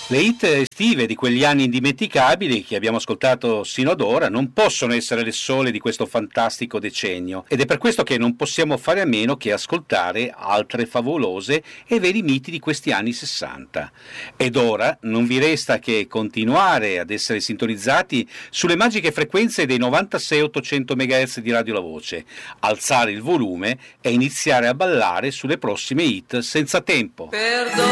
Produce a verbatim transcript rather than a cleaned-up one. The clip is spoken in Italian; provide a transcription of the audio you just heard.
Le hit estive di quegli anni indimenticabili che abbiamo ascoltato sino ad ora non possono essere le sole di questo fantastico decennio, ed è per questo che non possiamo fare a meno che ascoltare altre favolose e veri miti di questi anni sessanta. Ed ora non vi resta che continuare ad essere sintonizzati sulle magiche frequenze dei novantasei ottocento megahertz di Radio La Voce, alzare il volume e iniziare a ballare sulle prossime hit senza tempo. Perdono.